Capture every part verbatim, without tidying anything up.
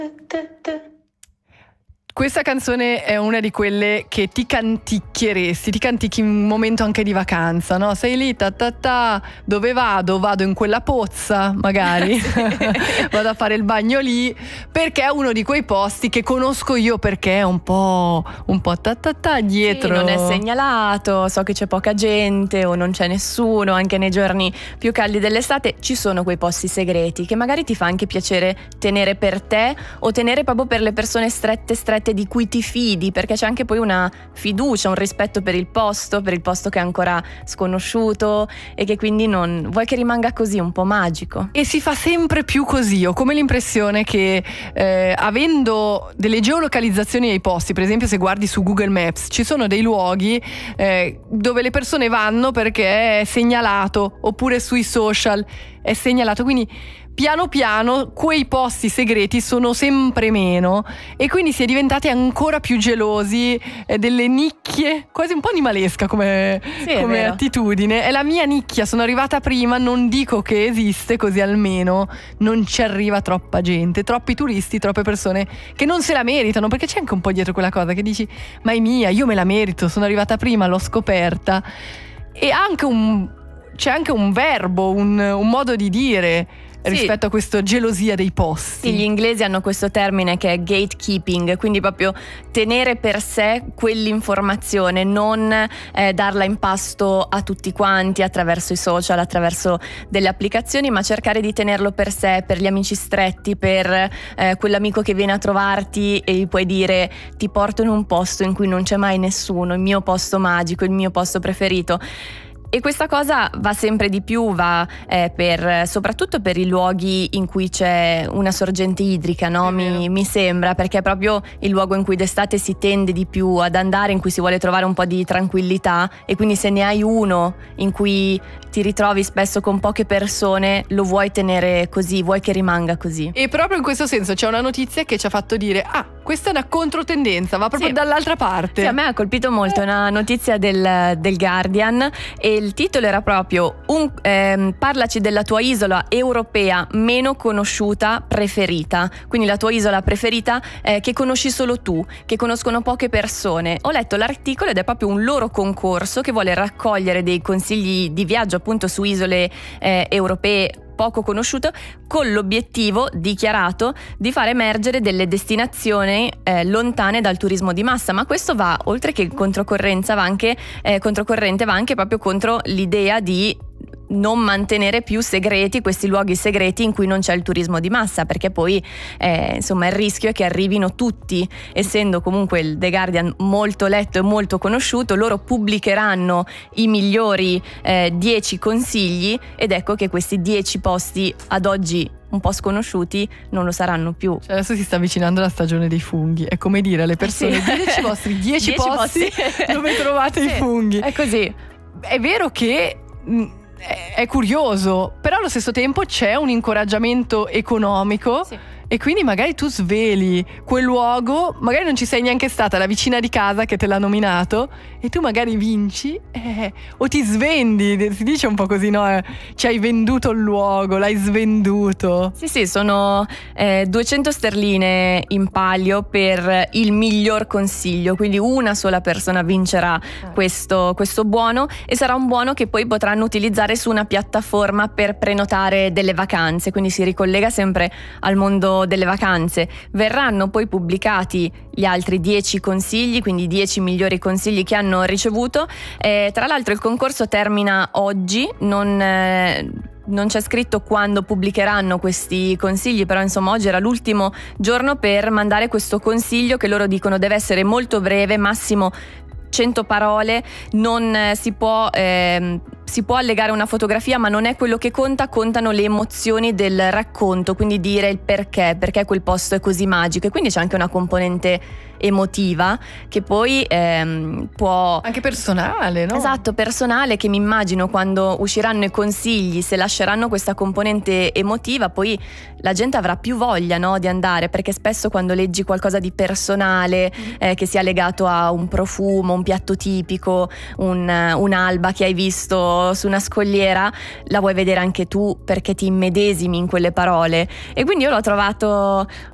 Questa canzone è una di quelle che ti canticchieresti, ti canticchi in un momento anche di vacanza, no? Sei lì, ta ta ta, dove vado? Vado in quella pozza, magari, vado a fare il bagno lì, perché è uno di quei posti che conosco io, perché è un po', un po' ta ta ta dietro. Sì, non è segnalato, so che c'è poca gente o non c'è nessuno, anche nei giorni più caldi dell'estate ci sono quei posti segreti che magari ti fa anche piacere tenere per te o tenere proprio per le persone strette strette di cui ti fidi, perché c'è anche poi una fiducia, un rispetto per il posto, per il posto che è ancora sconosciuto e che quindi non vuoi che rimanga così un po' magico. E si fa sempre più così. Ho come l'impressione che eh, avendo delle geolocalizzazioni dei posti, per esempio se guardi su Google Maps, ci sono dei luoghi eh, dove le persone vanno perché è segnalato, oppure sui social è segnalato, quindi piano piano quei posti segreti sono sempre meno e quindi si è diventati ancora più gelosi eh, delle nicchie, quasi un po' animalesca come, sì, come è attitudine. È la mia nicchia, sono arrivata prima, non dico che esiste, così almeno non ci arriva troppa gente, troppi turisti, troppe persone che non se la meritano, perché c'è anche un po' dietro quella cosa che dici ma è mia, io me la merito, sono arrivata prima, l'ho scoperta. E anche un, c'è anche un verbo, un, un modo di dire sì, rispetto a questa gelosia dei posti. Sì, gli inglesi hanno questo termine che è gatekeeping, quindi proprio tenere per sé quell'informazione, non eh, darla in pasto a tutti quanti attraverso i social, attraverso delle applicazioni, ma cercare di tenerlo per sé, per gli amici stretti, per eh, quell'amico che viene a trovarti e gli puoi dire ti porto in un posto in cui non c'è mai nessuno, il mio posto magico, il mio posto preferito. E questa cosa va sempre di più, va eh, per, soprattutto per i luoghi in cui c'è una sorgente idrica, no? Mi, mi sembra, perché è proprio il luogo in cui d'estate si tende di più ad andare, in cui si vuole trovare un po' di tranquillità, e quindi se ne hai uno in cui ti ritrovi spesso con poche persone, lo vuoi tenere così, vuoi che rimanga così. E proprio in questo senso c'è una notizia che ci ha fatto dire ah, questa è una controtendenza, va proprio sì. dall'altra parte. Sì, a me ha colpito molto, è una notizia del, del Guardian e il titolo era proprio un, ehm, parlaci della tua isola europea meno conosciuta preferita, quindi la tua isola preferita eh, che conosci solo tu, che conoscono poche persone. Ho letto l'articolo ed è proprio un loro concorso che vuole raccogliere dei consigli di viaggio appunto su isole eh, europee poco conosciuto, con l'obiettivo dichiarato di far emergere delle destinazioni eh, lontane dal turismo di massa. Ma questo va, oltre che controcorrenza, va anche eh, controcorrente, va anche proprio contro l'idea di non mantenere più segreti questi luoghi segreti in cui non c'è il turismo di massa, perché poi eh, insomma il rischio è che arrivino tutti. Essendo comunque il The Guardian molto letto e molto conosciuto, loro pubblicheranno i migliori eh, dieci consigli, ed ecco che questi dieci posti ad oggi un po' sconosciuti non lo saranno più. Cioè adesso si sta avvicinando la stagione dei funghi, è come dire alle persone sì. diteci i vostri dieci posti, posti dove trovate sì, i funghi. È così. È vero che mh, è curioso, però allo stesso tempo c'è un incoraggiamento economico, sì. E quindi magari tu sveli quel luogo, magari non ci sei neanche stata, la vicina di casa che te l'ha nominato, e tu magari vinci eh, o ti svendi, si dice un po' così, no? Eh, ci hai venduto il luogo, l'hai svenduto. Sì, sì, sono eh, duecento sterline in palio per il miglior consiglio, quindi una sola persona vincerà eh. questo, questo buono, e sarà un buono che poi potranno utilizzare su una piattaforma per prenotare delle vacanze, quindi si ricollega sempre al mondo delle vacanze. Verranno poi pubblicati gli altri dieci consigli, quindi i dieci migliori consigli che hanno ricevuto. Eh, tra l'altro il concorso termina oggi, non, eh, non c'è scritto quando pubblicheranno questi consigli, però insomma oggi era l'ultimo giorno per mandare questo consiglio che loro dicono deve essere molto breve, massimo cento parole, non eh, si può eh, si può allegare una fotografia, ma non è quello che conta, contano le emozioni del racconto, quindi dire il perché, perché quel posto è così magico, e quindi c'è anche una componente emotiva che poi ehm, può... Anche personale, no? Esatto, personale, che mi immagino quando usciranno i consigli, se lasceranno questa componente emotiva, poi la gente avrà più voglia, no, di andare, perché spesso quando leggi qualcosa di personale, eh, che sia legato a un profumo, un piatto tipico, un, un'alba che hai visto su una scogliera, la vuoi vedere anche tu perché ti immedesimi in quelle parole, e quindi io l'ho trovato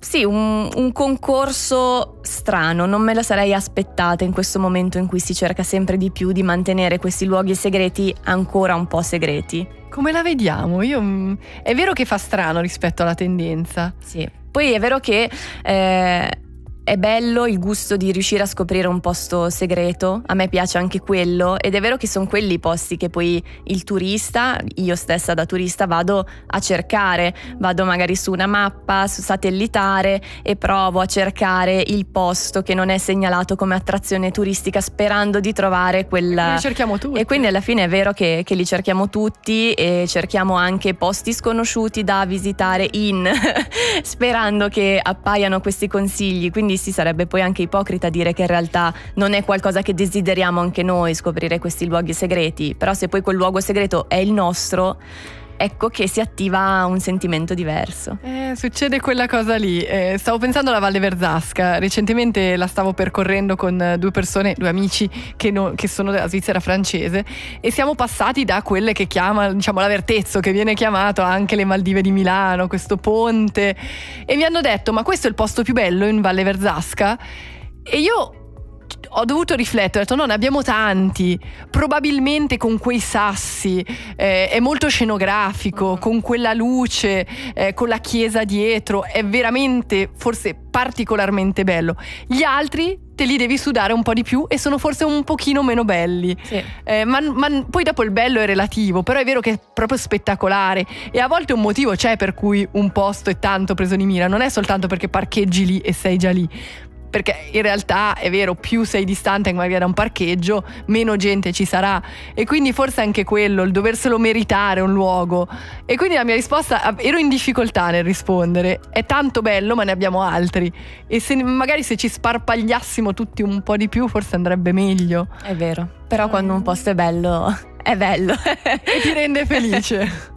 sì, un, un concorso strano, non me la sarei aspettata in questo momento in cui si cerca sempre di più di mantenere questi luoghi segreti ancora un po' segreti. Come la vediamo? Io, è vero che fa strano rispetto alla tendenza. Sì, poi è vero che eh, è bello il gusto di riuscire a scoprire un posto segreto, a me piace anche quello, ed è vero che sono quelli i posti che poi il turista, io stessa da turista vado a cercare, vado magari su una mappa, su satellitare e provo a cercare il posto che non è segnalato come attrazione turistica sperando di trovare quella... Li cerchiamo tutti. E quindi alla fine è vero che, che li cerchiamo tutti e cerchiamo anche posti sconosciuti da visitare in sperando che appaiano questi consigli, quindi sì, sarebbe poi anche ipocrita dire che in realtà non è qualcosa che desideriamo anche noi, scoprire questi luoghi segreti, però se poi quel luogo segreto è il nostro, ecco che si attiva un sentimento diverso. Eh, succede quella cosa lì. Eh, stavo pensando alla Valle Verzasca. Recentemente la stavo percorrendo con due persone, due amici che, no, che sono della Svizzera francese, e siamo passati da quelle che chiama, diciamo, l'Avertezzo, che viene chiamato anche le Maldive di Milano, questo ponte, e mi hanno detto: ma questo è il posto più bello in Valle Verzasca? E io ho dovuto riflettere, ho detto no, ne abbiamo tanti, probabilmente con quei sassi, eh, è molto scenografico, con quella luce, eh, con la chiesa dietro, è veramente forse particolarmente bello. Gli altri te li devi sudare un po' di più e sono forse un pochino meno belli, sì. eh, ma, ma poi dopo il bello è relativo, però è vero che è proprio spettacolare, e a volte un motivo c'è per cui un posto è tanto preso di mira, non è soltanto perché parcheggi lì e sei già lì, perché in realtà è vero, più sei distante magari da un parcheggio, meno gente ci sarà, e quindi forse anche quello, il doverselo meritare un luogo. E quindi la mia risposta, ero in difficoltà nel rispondere, è tanto bello ma ne abbiamo altri, e se magari se ci sparpagliassimo tutti un po' di più forse andrebbe meglio. È vero, però quando un posto è bello è bello e ti rende felice.